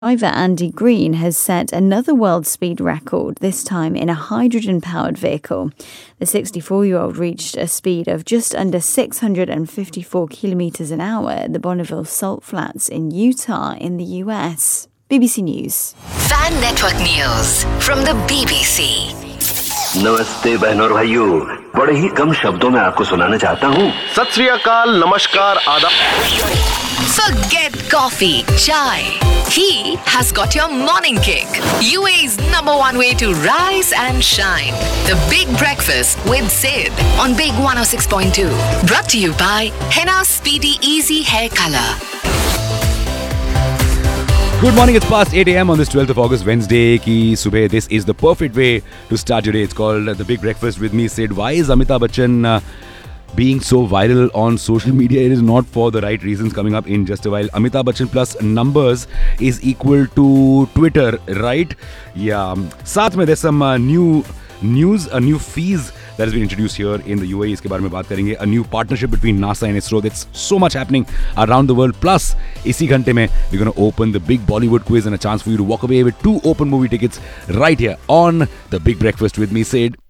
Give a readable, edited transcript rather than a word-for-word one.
Driver Andy Green has set another world speed record, this time in a hydrogen-powered vehicle. The 64-year-old reached a speed of just under 654 kilometers an hour at the Bonneville Salt Flats in Utah in the US. BBC News. Fan Network News from the BBC. नमस्ते बहनों और भाइयों, बड़े ही कम शब्दों में आपको सुनाना चाहता हूँ। सत श्री अकाल, नमस्कार, आदाब। Forget coffee, chai. He has got your morning kick. UAE's number one way to rise and shine. The Big Breakfast with Sid on Big 106.2. Brought to you by Henna Speedy Easy Hair Color. Good morning, it's past 8 a.m. on this 12th of August, Wednesday ki subah. This is the perfect way to start your day. It's called The Big Breakfast with me, Sid. Why is Amitabh Bachchan being so viral on social media? It is not for the right reasons. Coming up in just a while. Amitabh Bachchan plus numbers is equal to Twitter, right? Yeah. Saath mein there's some new news, a new fees that has been introduced here in the UAE. इसके बारे में बात करेंगे. A new partnership between NASA and ISRO. That's so much happening around the world. Plus, इसी घंटे में we're going to open the big Bollywood quiz and a chance for you to walk away with 2 open movie tickets right here on The Big Breakfast with me, Sid.